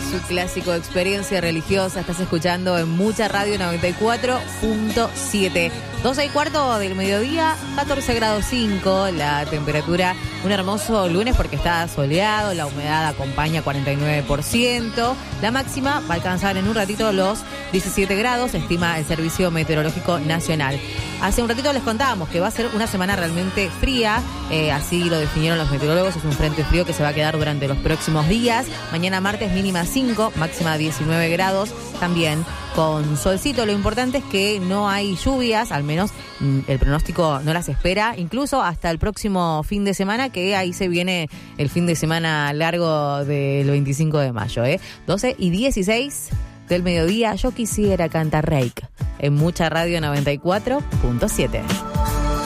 su clásico Experiencia Religiosa. Estás escuchando en Mucha Radio 94.7. 12:15 del mediodía, 14 grados 5 la temperatura. Un hermoso lunes porque está soleado, la humedad acompaña 49%. La máxima va a alcanzar en un ratito los 17 grados, estima el Servicio Meteorológico Nacional. Hace un ratito les contábamos que va a ser una semana realmente fría, así lo definieron los meteorólogos. Es un frente frío que se va a quedar durante los próximos días. Mañana martes mínima 5, máxima 19 grados, también con solcito. Lo importante es que no hay lluvias, al menos el pronóstico no las espera, incluso hasta el próximo fin de semana, que ahí se viene el fin de semana largo del 25 de mayo. 12:16 del mediodía, yo quisiera cantar Reik en Mucha Radio 94.7.